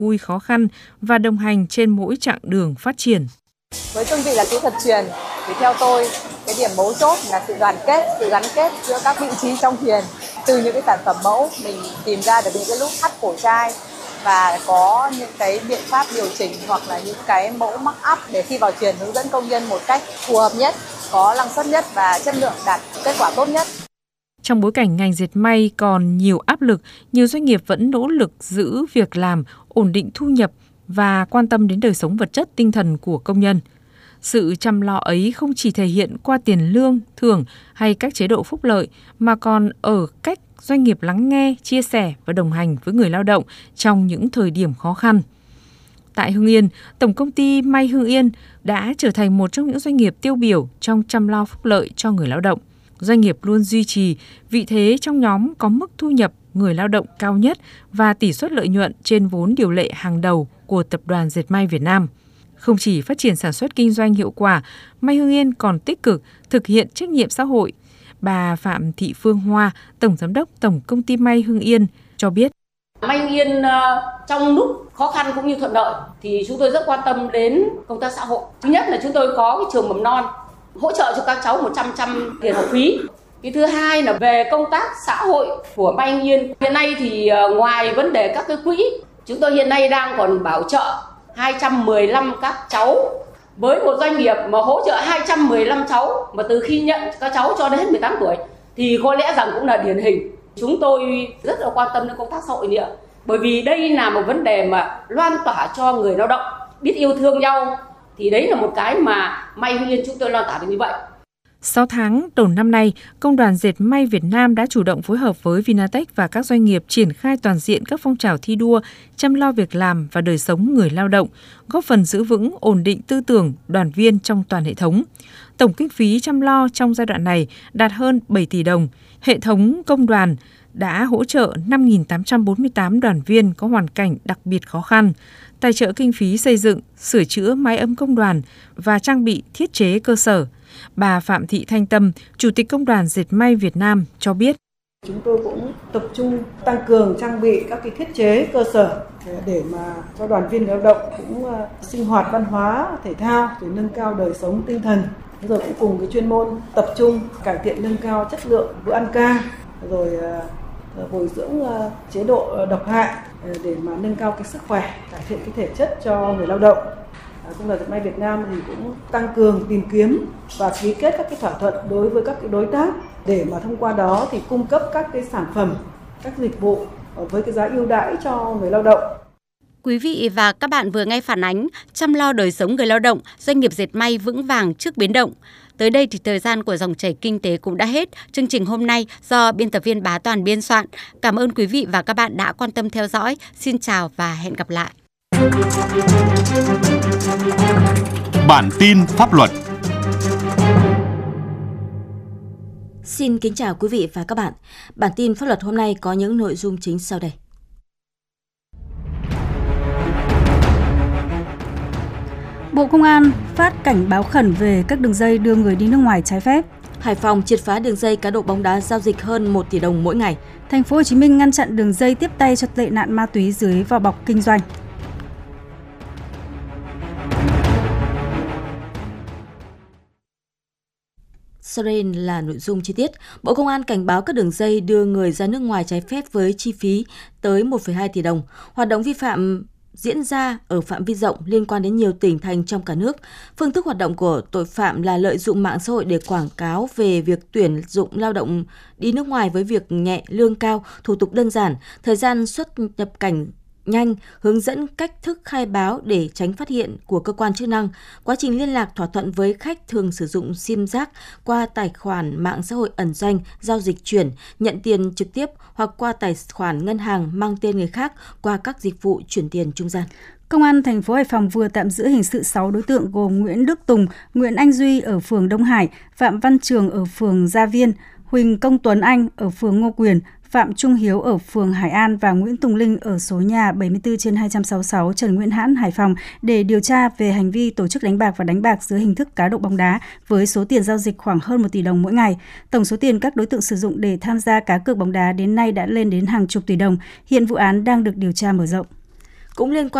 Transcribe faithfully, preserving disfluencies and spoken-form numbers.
vui khó khăn và đồng hành trên mỗi chặng đường phát triển. Với cương vị là kỹ thuật chuyền thì theo tôi cái điểm mấu chốt là sự đoàn kết, sự gắn kết giữa các vị trí trong thuyền. Từ những cái sản phẩm mẫu mình tìm ra được những cái lúc thắt cổ chai và có những cái biện pháp điều chỉnh hoặc là những cái mẫu mắc up để khi vào thuyền hướng dẫn công nhân một cách phù hợp nhất, có năng suất nhất và chất lượng đạt kết quả tốt nhất. Trong bối cảnh ngành dệt may còn nhiều áp lực, nhiều doanh nghiệp vẫn nỗ lực giữ việc làm, ổn định thu nhập và quan tâm đến đời sống vật chất tinh thần của công nhân. Sự chăm lo ấy không chỉ thể hiện qua tiền lương, thưởng hay các chế độ phúc lợi, mà còn ở cách doanh nghiệp lắng nghe, chia sẻ và đồng hành với người lao động trong những thời điểm khó khăn. Tại Hưng Yên, Tổng công ty May Hưng Yên đã trở thành một trong những doanh nghiệp tiêu biểu trong chăm lo phúc lợi cho người lao động. Doanh nghiệp luôn duy trì vị thế trong nhóm có mức thu nhập người lao động cao nhất và tỷ suất lợi nhuận trên vốn điều lệ hàng đầu của Tập đoàn Dệt may Việt Nam. Không chỉ phát triển sản xuất kinh doanh hiệu quả, May Hưng Yên còn tích cực thực hiện trách nhiệm xã hội. Bà Phạm Thị Phương Hoa, Tổng Giám đốc Tổng công ty May Hưng Yên cho biết. May Hưng Yên trong lúc khó khăn cũng như thuận lợi thì chúng tôi rất quan tâm đến công tác xã hội. Thứ nhất là chúng tôi có cái trường mầm non hỗ trợ cho các cháu một trăm trăm tiền học phí. Cái thứ hai là về công tác xã hội của May Hưng Yên. Hiện nay thì ngoài vấn đề các cái quỹ, chúng tôi hiện nay đang còn bảo trợ hai trăm mười lăm các cháu. Với một doanh nghiệp mà hỗ trợ hai trăm mười lăm cháu mà từ khi nhận các cháu cho đến hết mười tám tuổi thì có lẽ rằng cũng là điển hình. Chúng tôi rất là quan tâm đến công tác xã hội nữa. Bởi vì đây là một vấn đề mà loan tỏa cho người lao động biết yêu thương nhau. Thì đấy là một cái mà May Hưng Yên chúng tôi loan tỏa được như vậy. Sáu tháng đầu năm nay, Công đoàn Dệt may Việt Nam đã chủ động phối hợp với Vinatech và các doanh nghiệp triển khai toàn diện các phong trào thi đua, chăm lo việc làm và đời sống người lao động, góp phần giữ vững, ổn định tư tưởng đoàn viên trong toàn hệ thống. Tổng kinh phí chăm lo trong giai đoạn này đạt hơn bảy tỷ đồng. Hệ thống công đoàn đã hỗ trợ năm nghìn tám trăm bốn mươi tám đoàn viên có hoàn cảnh đặc biệt khó khăn, tài trợ kinh phí xây dựng, sửa chữa mái ấm công đoàn và trang bị thiết chế cơ sở. Bà Phạm Thị Thanh Tâm, Chủ tịch Công đoàn Dệt may Việt Nam cho biết. Chúng tôi cũng tập trung tăng cường trang bị các cái thiết chế cơ sở để mà cho đoàn viên lao động cũng sinh hoạt văn hóa, thể thao để nâng cao đời sống tinh thần. Rồi cũng cùng cái chuyên môn tập trung cải thiện nâng cao chất lượng bữa ăn ca, rồi bồi dưỡng chế độ độc hại để mà nâng cao cái sức khỏe, cải thiện cái thể chất cho người lao động. Công đoàn Dệt may Việt Nam thì cũng tăng cường tìm kiếm và ký kết các cái thỏa thuận đối với các cái đối tác để mà thông qua đó thì cung cấp các cái sản phẩm, các dịch vụ với cái giá ưu đãi cho người lao động. Quý vị và các bạn vừa nghe phản ánh chăm lo đời sống người lao động, doanh nghiệp dệt may vững vàng trước biến động. Tới đây thì thời gian của dòng chảy kinh tế cũng đã hết. Chương trình hôm nay do biên tập viên Bá Toàn biên soạn. Cảm ơn quý vị và các bạn đã quan tâm theo dõi. Xin chào và hẹn gặp lại. Bản tin pháp luật. Xin kính chào quý vị và các bạn. Bản tin pháp luật hôm nay có những nội dung chính sau đây. Bộ Công an phát cảnh báo khẩn về các đường dây đưa người đi nước ngoài trái phép. Hải Phòng triệt phá đường dây cá độ bóng đá giao dịch hơn một tỷ đồng mỗi ngày. Thành phố Hồ Chí Minh ngăn chặn đường dây tiếp tay cho tệ nạn ma túy dưới vỏ bọc kinh doanh. Sau đây là nội dung chi tiết. Bộ Công an cảnh báo các đường dây đưa người ra nước ngoài trái phép với chi phí tới một phẩy hai tỷ đồng. Hoạt động vi phạm diễn ra ở phạm vi rộng liên quan đến nhiều tỉnh thành trong cả nước. Phương thức hoạt động của tội phạm là lợi dụng mạng xã hội để quảng cáo về việc tuyển dụng lao động đi nước ngoài với việc nhẹ, lương cao, thủ tục đơn giản, thời gian xuất nhập cảnh nhanh, hướng dẫn cách thức khai báo để tránh phát hiện của cơ quan chức năng. Quá trình liên lạc thỏa thuận với khách thường sử dụng sim giác qua tài khoản mạng xã hội ẩn danh, giao dịch chuyển, nhận tiền trực tiếp hoặc qua tài khoản ngân hàng mang tên người khác qua các dịch vụ chuyển tiền trung gian. Công an thành phố Hải Phòng vừa tạm giữ hình sự sáu đối tượng gồm Nguyễn Đức Tùng, Nguyễn Anh Duy ở phường Đông Hải, Phạm Văn Trường ở phường Gia Viên, Huỳnh Công Tuấn Anh ở phường Ngô Quyền, Phạm Trung Hiếu ở phường Hải An và Nguyễn Tùng Linh ở số nhà bảy mươi tư trên hai trăm sáu mươi sáu Trần Nguyễn Hãn, Hải Phòng để điều tra về hành vi tổ chức đánh bạc và đánh bạc dưới hình thức cá độ bóng đá với số tiền giao dịch khoảng hơn một tỷ đồng mỗi ngày. Tổng số tiền các đối tượng sử dụng để tham gia cá cược bóng đá đến nay đã lên đến hàng chục tỷ đồng. Hiện vụ án đang được điều tra mở rộng. Cũng liên quan